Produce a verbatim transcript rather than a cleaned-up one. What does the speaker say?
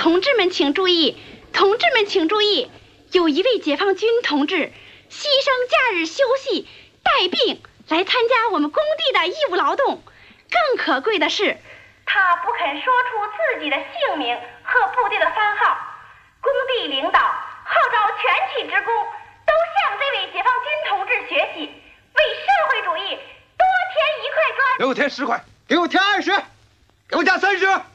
同志们请注意，同志们请注意，有一位解放军同志牺牲假日休息带病来参加我们工地的义务劳动。更可贵的是，他不肯说出自己的姓名和部队的番号。工地领导号召全体职工都向这位解放军同志学习，为社会主义多添一块砖。 给我添十块，给我添二十，给我加三十。